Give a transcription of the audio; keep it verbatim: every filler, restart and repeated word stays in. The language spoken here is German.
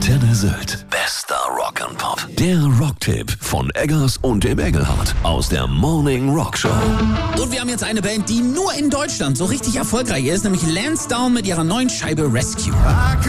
Antenne Sylt. Bester Rock'n'Pop. Der Rocktipp von Eggers und dem Engelhardt aus der Morning Rock Show. Und wir haben jetzt eine Band, die nur in Deutschland so richtig erfolgreich ist, nämlich Lansdowne mit ihrer neuen Scheibe Rescue.